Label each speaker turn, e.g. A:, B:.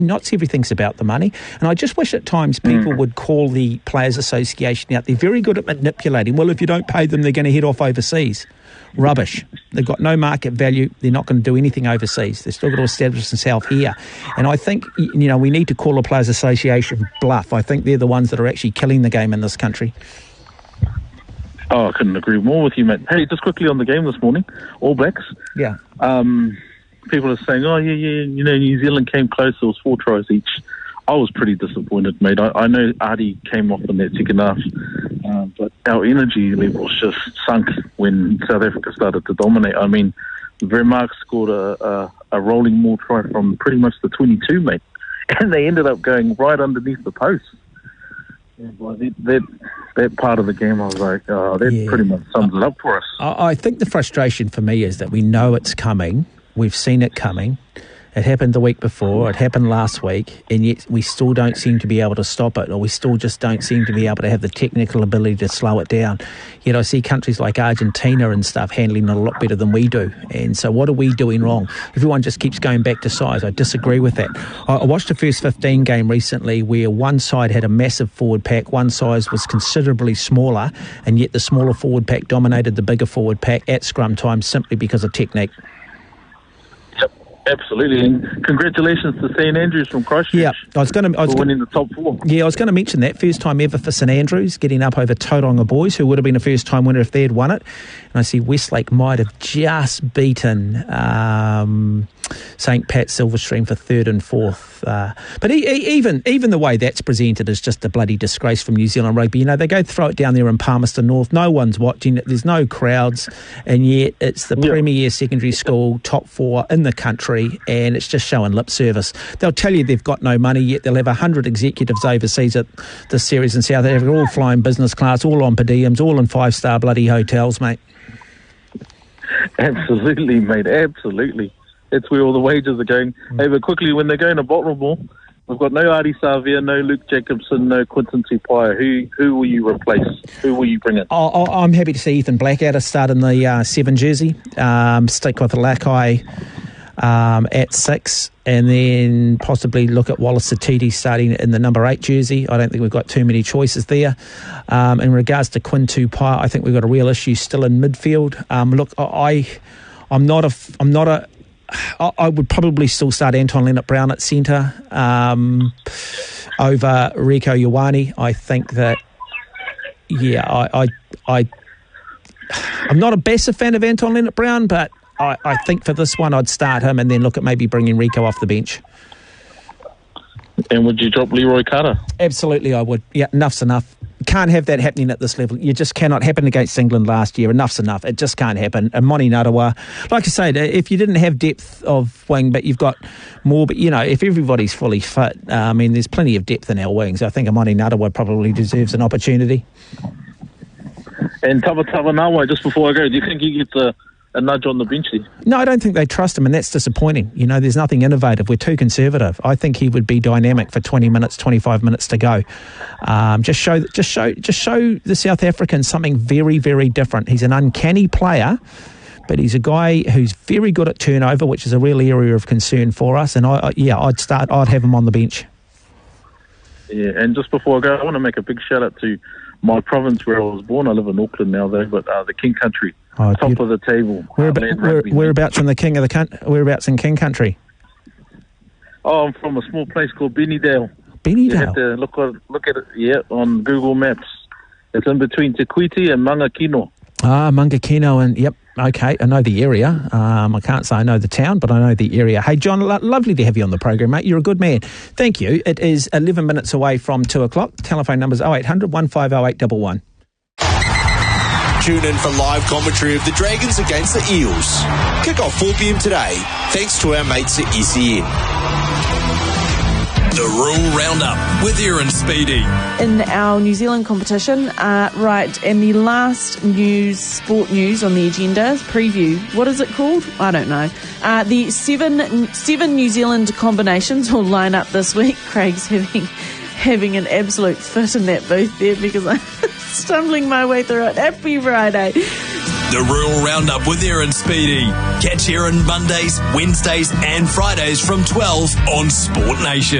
A: Not everything's about the money. And I just wish at times people would call the Players Association out. They're very good at manipulating. Well, if you don't pay them, they're going to head off overseas. Rubbish. They've got no market value. They're not going to do anything overseas. They're still going to establish themselves here. And I think, we need to call the Players Association bluff. I think they're the ones that are actually killing the game in this country.
B: Oh, I couldn't agree more with you, mate. Hey, just quickly on the game this morning, All Blacks.
A: Yeah.
B: People are saying, New Zealand came close. There was 4 tries each. I was pretty disappointed, mate. I know Ardie came off in that second half, but our energy levels just sunk when South Africa started to dominate. I mean, Vermaak scored a rolling maul try from pretty much the 22, mate, and they ended up going right underneath the post. That part of the game, I was like, pretty much sums it up for us.
A: I think the frustration for me is that we know it's coming. We've seen it coming. It happened the week before, it happened last week, and yet we still don't seem to be able to stop it, or we still just don't seem to be able to have the technical ability to slow it down. Yet I see countries like Argentina and stuff handling it a lot better than we do. And so what are we doing wrong? Everyone just keeps going back to size. I disagree with that. I watched the first 15 game recently where one side had a massive forward pack, one side was considerably smaller, and yet the smaller forward pack dominated the bigger forward pack at scrum time simply because of technique.
B: Absolutely, and congratulations to St Andrews from Christchurch.
A: Yeah, I was going to
B: winning the top 4.
A: Yeah, I was going to mention that first time ever for St Andrews, getting up over Tauranga Boys, who would have been a first time winner if they had won it. And I see Westlake might have just beaten St Pat Silverstream for 3rd and 4th. But even the way that's presented is just a bloody disgrace from New Zealand rugby. They go throw it down there in Palmerston North. No one's watching it. There's no crowds, and yet it's the premier secondary school top 4 in the country, and it's just showing lip service. They'll tell you they've got no money, yet they'll have 100 executives overseas at the series in South Africa, all flying business class, all on per diems, all in 5-star bloody hotels, mate.
B: Absolutely, mate. Absolutely. That's where all the wages are going. Hey, but quickly, when they're going to Baltimore, we've got no Ardie Savea, no Luke Jacobson, no Quinton Tupaia. Who will you replace? Who will you bring in?
A: I'm happy to see Ethan Blackadder start in the 7 jersey. Stick with Lakai at 6, and then possibly look at Wallace Satiti starting in the number 8 jersey. I don't think we've got too many choices there. In regards to Quinn Tupaia, I think we've got a real issue still in midfield. Look, I would probably still start Anton Leonard-Brown at centre over Rieko Ioane. I think that, I'm not a massive fan of Anton Leonard-Brown, but I think for this one I'd start him and then look at maybe bringing Rieko off the bench.
B: And would you drop Leroy Carter?
A: Absolutely, I would. Yeah, enough's enough. Can't have that happening at this level. You just cannot. Happen against England last year. Enough's enough. It just can't happen. And Moni Narawa, like I say, if you didn't have depth of wing, but you've got more, but if everybody's fully fit, there's plenty of depth in our wings. I think Moni Narawa probably deserves an opportunity.
B: And Tavanawa, just before I go, do you think he gets a nudge on the bench there?
A: No, I don't think they trust him, and that's disappointing. There's nothing innovative. We're too conservative. I think he would be dynamic for 20 minutes, 25 minutes to go. Just show the South Africans something very, very different. He's an uncanny player, but he's a guy who's very good at turnover, which is a real area of concern for us. And I'd have him on the bench.
B: Yeah, and just before I go, I want to make a big shout out to my province where I was born. I live in Auckland now, though, but the King Country, top of the table.
A: Whereabouts in King Country?
B: Oh, I'm from a small place called Benidale.
A: Benidale.
B: You have to look at it, on Google Maps. It's in between Te Kuiti and Mangakino.
A: Mangakino, and yep, okay, I know the area. I can't say I know the town, but I know the area. Hey, John, lovely to have you on the program, mate. You're a good man. Thank you. It is 11 minutes away from 2 o'clock. Telephone number's 0800 150811.
C: Tune in for live commentary of the Dragons against the Eels. Kick off 4 p.m. today, thanks to our mates at SEN.
D: The Rural Roundup with Erin Speedy.
E: In our New Zealand competition, and the last sport news on the agenda, preview, what is it called? I don't know. The seven New Zealand combinations will line up this week. Craig's having an absolute fit in that booth there because I'm stumbling my way through it. Happy Friday.
D: The Rural Roundup with Aaron Speedy. Catch Aaron Mondays, Wednesdays and Fridays from 12 on Sport Nation.